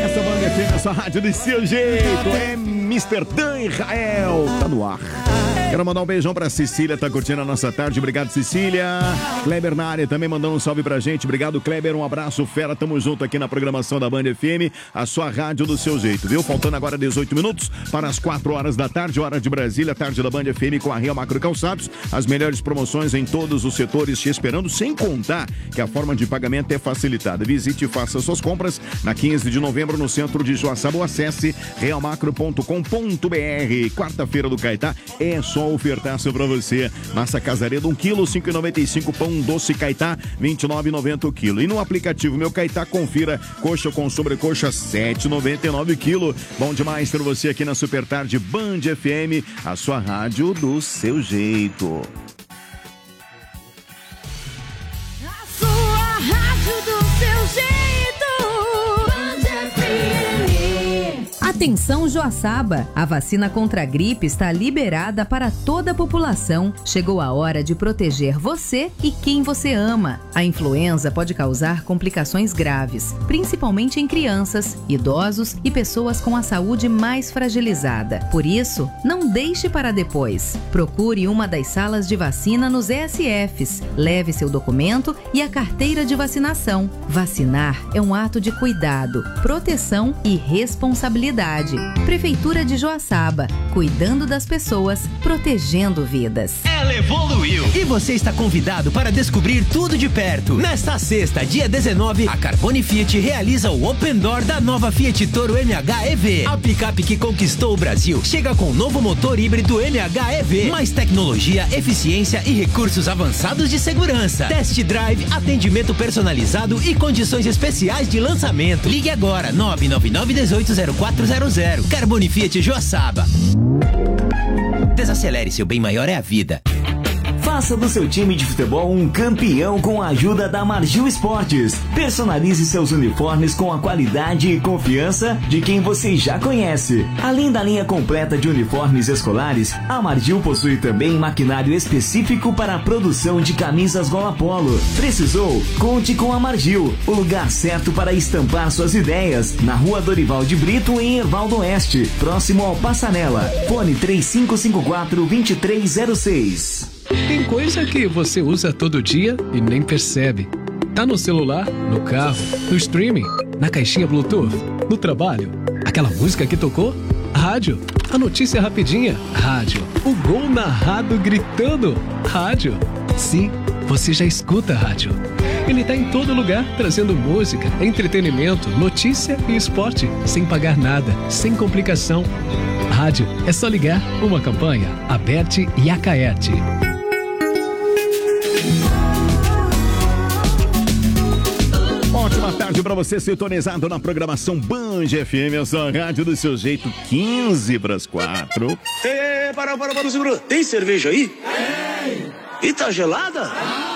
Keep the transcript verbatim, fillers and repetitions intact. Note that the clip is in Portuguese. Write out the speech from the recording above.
Essa Band F M, essa rádio do seu jeito. É mister Dan Israel. Tá no ar. Quero mandar um beijão pra Cecília, tá curtindo a nossa tarde. Obrigado, Cecília. Kleber na área também mandando um salve pra gente. Obrigado, Kleber. Um abraço, fera. Tamo junto aqui na programação da Band F M, a sua rádio do seu jeito, viu? Faltando agora dezoito minutos para as quatro horas da tarde, hora de Brasília, tarde da Band F M com a Real Macro Calçados. As melhores promoções em todos os setores te esperando, sem contar que a forma de pagamento é facilitada. Visite e faça suas compras na quinze de novembro no centro de Joaçaba. Acesse real macro ponto com ponto b r. Quarta-feira do Caetá é só ofertaço pra você. Massa Casaredo, um quilo, cinco reais e noventa e cinco. Pão doce Caetá, vinte e nove reais e noventa o quilo. E no aplicativo Meu Caetá, confira coxa com sobrecoxa, sete reais e noventa e nove o quilo. Bom demais ter você aqui na Super Tarde Band F M, a sua rádio do seu jeito. A sua rádio do seu jeito. Atenção Joaçaba, a vacina contra a gripe está liberada para toda a população. Chegou a hora de proteger você e quem você ama. A influenza pode causar complicações graves, principalmente em crianças, idosos e pessoas com a saúde mais fragilizada. Por isso, não deixe para depois. Procure uma das salas de vacina nos E S Fs. Leve seu documento e a carteira de vacinação. Vacinar é um ato de cuidado, proteção e responsabilidade. Prefeitura de Joaçaba, cuidando das pessoas, protegendo vidas. Ela evoluiu e você está convidado para descobrir tudo de perto. Nesta sexta, dia dezenove, a Carbone Fiat realiza o Open Door da nova Fiat Toro M H E V. A picape que conquistou o Brasil chega com o novo motor híbrido M H E V, mais tecnologia, eficiência e recursos avançados de segurança. Test drive, atendimento personalizado e condições especiais de lançamento. Ligue agora, nove nove nove um oito zero quatro zero zero. Carbone Fiat Joaçaba. Desacelere, seu bem maior é a vida. Faça do seu time de futebol um campeão com a ajuda da Margil Esportes. Personalize seus uniformes com a qualidade e confiança de quem você já conhece. Além da linha completa de uniformes escolares, a Margil possui também maquinário específico para a produção de camisas gola polo. Precisou? Conte com a Margil, o lugar certo para estampar suas ideias. Na Rua Dorival de Brito, em Erval do Oeste, próximo ao Passanela. Fone três cinco cinco quatro, dois três zero seis. Tem coisa que você usa todo dia e nem percebe. Tá no celular, no carro, no streaming, na caixinha Bluetooth, no trabalho. Aquela música que tocou? Rádio. A notícia rapidinha? Rádio. O gol narrado gritando? Rádio. Sim, você já escuta rádio. Ele tá em todo lugar, trazendo música, entretenimento, notícia e esporte, sem pagar nada, sem complicação. Rádio, é só ligar. Uma campanha, Aberte e Acaerte. Ótima tarde pra você, sintonizado na programação Band F M, a sua rádio do seu jeito, quinze para as quatro. Ei, para, para, para, segura. Tem cerveja aí? Tem. E tá gelada?